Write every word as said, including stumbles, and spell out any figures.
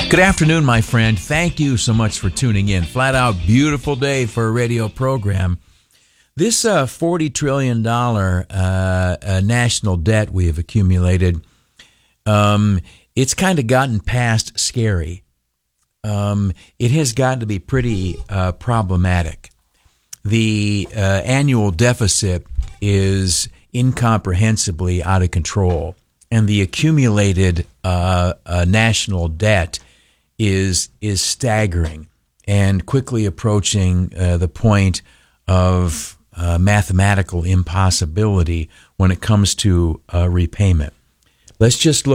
Good afternoon, my friend. Thank you so much for tuning in. Flat out beautiful day for a radio program. This uh, forty trillion dollars uh, uh, national debt we have accumulated, um, it's kind of gotten past scary. Um, it has gotten to be pretty uh, problematic. The uh, annual deficit is incomprehensibly out of control, and the accumulated uh, uh, national debt is is staggering and quickly approaching uh, the point of uh, mathematical impossibility when it comes to uh, repayment. Let's just look